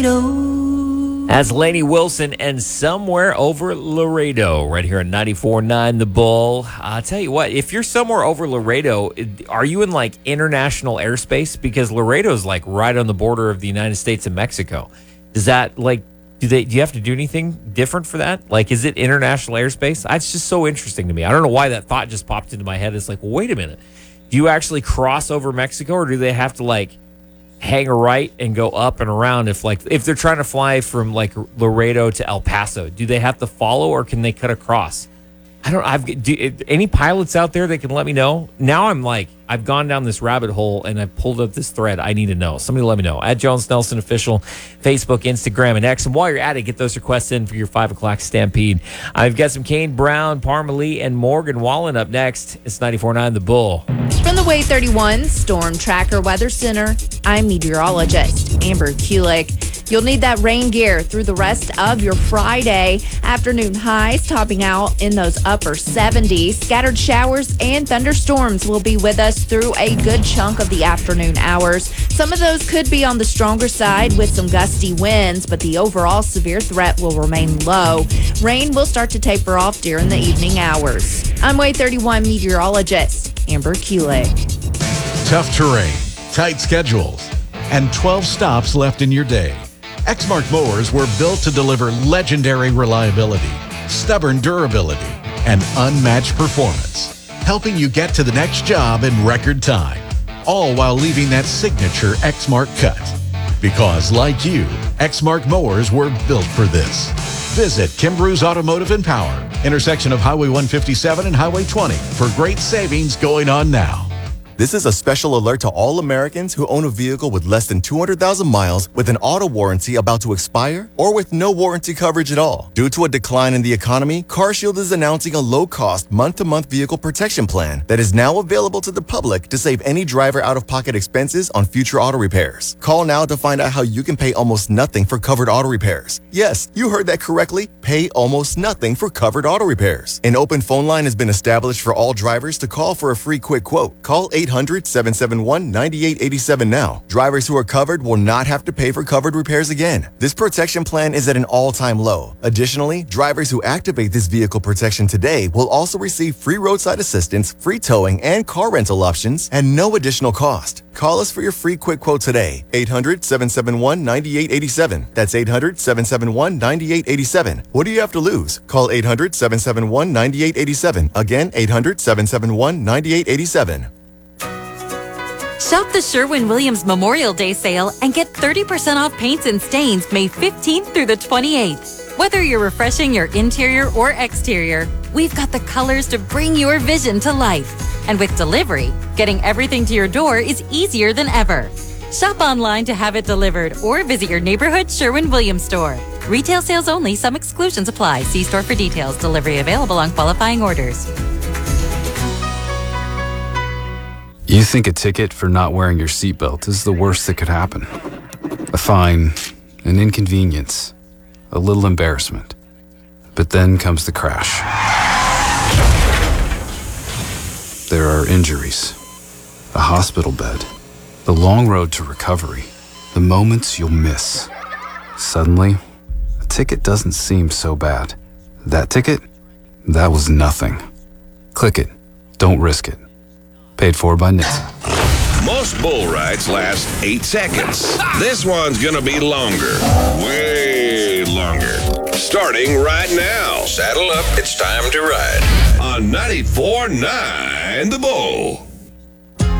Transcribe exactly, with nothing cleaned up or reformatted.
Laredo. That's Lainey Wilson and Somewhere Over Laredo right here at ninety-four point nine The Bull. I'll tell you what, if you're somewhere over Laredo, are you in like international airspace? Because Laredo's like right on the border of the United States and Mexico. Does that like, do they, do you have to do anything different for that? Like, is it international airspace? It's just so interesting to me. I don't know why that thought just popped into my head. It's like, well, wait a minute. Do you actually cross over Mexico, or do they have to like hang a right and go up and around? If like if they're trying to fly from like Laredo to El Paso, do they have to follow, or can they cut across? I don't. I've do, any pilots out there that can let me know. Now I'm like I've gone down this rabbit hole and I've pulled up this thread. I need to know. Somebody let me know at Jones Nelson Official, Facebook, Instagram, and X. And while you're at it, get those requests in for your five o'clock stampede. I've got some Kane Brown, Parma Lee, and Morgan Wallen up next. It's ninety-four point nine The Bull. From the Way thirty-one Storm Tracker Weather Center, I'm meteorologist Amber Kulik. You'll need that rain gear through the rest of your Friday. Afternoon highs topping out in those upper seventies. Scattered showers and thunderstorms will be with us through a good chunk of the afternoon hours. Some of those could be on the stronger side with some gusty winds, but the overall severe threat will remain low. Rain will start to taper off during the evening hours. I'm Way thirty-one meteorologist Amber Kulik. Tough terrain, tight schedules, and twelve stops left in your day. Exmark mowers were built to deliver legendary reliability, stubborn durability, and unmatched performance, helping you get to the next job in record time, all while leaving that signature Exmark cut. Because like you, Exmark mowers were built for this. Visit Kimbrough's Automotive and Power, intersection of Highway one fifty-seven and Highway twenty, for great savings going on now. This is a special alert to all Americans who own a vehicle with less than two hundred thousand miles with an auto warranty about to expire or with no warranty coverage at all. Due to a decline in the economy, CarShield is announcing a low-cost month-to-month vehicle protection plan that is now available to the public to save any driver out-of-pocket expenses on future auto repairs. Call now to find out how you can pay almost nothing for covered auto repairs. Yes, you heard that correctly. Pay almost nothing for covered auto repairs. An open phone line has been established for all drivers to call for a free quick quote. Call eight hundred, seven seven one, nine eight eight seven now. Drivers who are covered will not have to pay for covered repairs again. This protection plan is at an all-time low. Additionally, drivers who activate this vehicle protection today will also receive free roadside assistance, free towing, and car rental options at no additional cost. Call us for your free quick quote today. eight hundred, seven seven one, nine eight eight seven. That's eight hundred, seven seven one, nine eight eight seven. What do you have to lose? Call eight hundred, seven seven one, nine eight eight seven. Again, eight hundred, seven seven one, nine eight eight seven. Shop the Sherwin-Williams Memorial Day sale and get thirty percent off paints and stains May fifteenth through the twenty-eighth. Whether you're refreshing your interior or exterior, we've got the colors to bring your vision to life. And with delivery, getting everything to your door is easier than ever. Shop online to have it delivered or visit your neighborhood Sherwin-Williams store. Retail sales only. Some exclusions apply. See store for details. Delivery available on qualifying orders. You think a ticket for not wearing your seatbelt is the worst that could happen. A fine, an inconvenience, a little embarrassment. But then comes the crash. There are injuries, a hospital bed, the long road to recovery, the moments you'll miss. Suddenly, a ticket doesn't seem so bad. That ticket? That was nothing. Click it. Don't risk it. Paid for by N H T S A. Most bull rides last eight seconds. This one's gonna be longer. Way longer. Starting right now. Saddle up, it's time to ride. On ninety-four point nine The Bull.